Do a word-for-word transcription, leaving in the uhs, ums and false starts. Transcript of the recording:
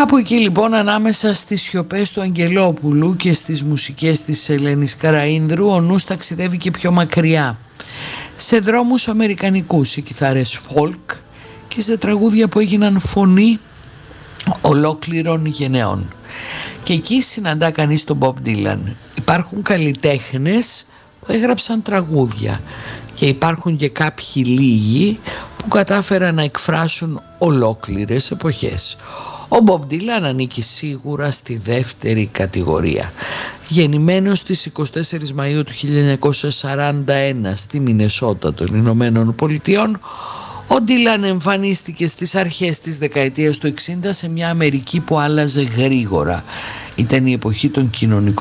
Κάπου εκεί λοιπόν, ανάμεσα στις σιωπές του Αγγελόπουλου και στις μουσικές της Ελένης Καραΐνδρου, ο νους ταξιδεύει και πιο μακριά, σε δρόμους αμερικανικούς, σε κιθάρες folk και σε τραγούδια που έγιναν φωνή ολόκληρων γενεών. Και εκεί συναντά κανείς τον Bob Dylan. Υπάρχουν καλλιτέχνες που έγραψαν τραγούδια και υπάρχουν και κάποιοι λίγοι που κατάφεραν να εκφράσουν ολόκληρες εποχές. Ο Bob Dylan ανήκει σίγουρα στη δεύτερη κατηγορία. Γεννημένος στις εικοστή τέταρτη Μαΐου του χίλια εννιακόσια σαράντα ένα στη Μινεσότα των Ηνωμένων Πολιτειών, ο Dylan εμφανίστηκε στις αρχές της δεκαετίας του εξήντα σε μια Αμερική που άλλαζε γρήγορα. Ήταν η εποχή των κοινωνικών